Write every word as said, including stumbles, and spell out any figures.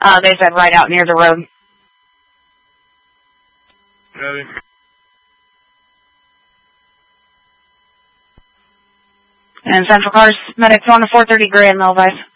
Uh, they said right out near the road. Ready. And Central Cars, medics on to four thirty Grand, Melvise.